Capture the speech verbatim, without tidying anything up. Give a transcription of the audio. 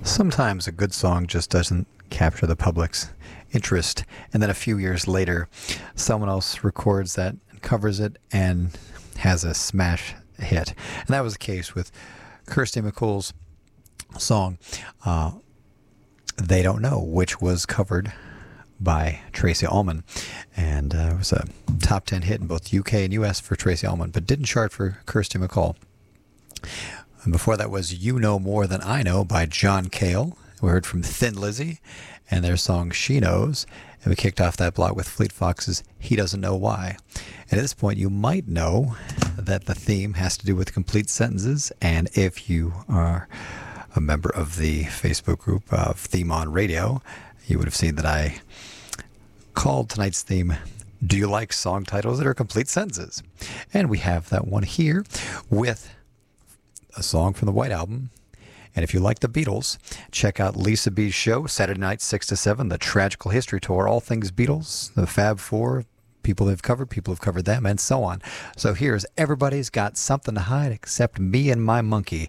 Sometimes a good song just doesn't capture the public's interest, and then a few years later, someone else records that, covers it, and has a smash hit. And that was the case with Kirsty MacColl's song, uh, They Don't Know, which was covered by Tracy Ullman. And uh, it was a top ten hit in both U K and U S for Tracy Ullman, but didn't chart for Kirsty MacColl. And before that was You Know More Than I Know by John Cale. We heard from Thin Lizzy and their song She Knows. And we kicked off that block with Fleet Fox's He Doesn't Know Why. And at this point, you might know that the theme has to do with complete sentences. And if you are a member of the Facebook group of Theme on Radio, you would have seen that I called tonight's theme, Do You Like Song Titles That Are Complete Sentences? And we have that one here with a song from the White Album. And if you like the Beatles, check out Lisa B's show, Saturday night, six to seven, the Tragical History Tour, all things Beatles, the Fab Four, people they've covered, people who've covered them, and so on. So here's Everybody's Got Something to Hide Except Me and My Monkey.